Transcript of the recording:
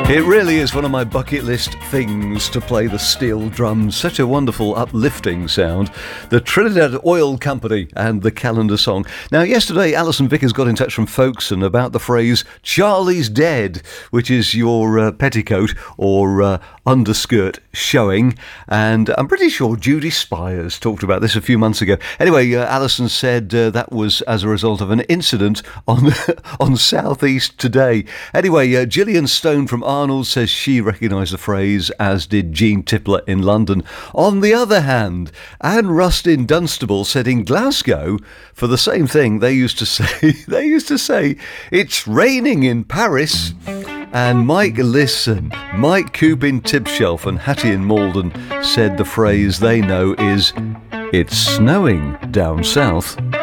It really is one of my bucket list things to play the steel drums. Such a wonderful, uplifting sound. The Trinidad Oil Company and the Calendar Song. Now, yesterday, Alison Vickers got in touch from Folkestone about the phrase, Charlie's dead, which is your petticoat or underskirt showing. And I'm pretty sure Judy Spires talked about this a few months ago. Anyway, Alison said that was as a result of an incident on South East Today. Anyway, Gillian Stone from Arnold says she recognised the phrase, as did Jean Tippler in London. On the other hand, Anne Rust in Dunstable said in Glasgow, for the same thing, they used to say, it's raining in Paris. And Mike Coop in Tibshelf and Hattie in Malden said the phrase they know is, it's snowing down south.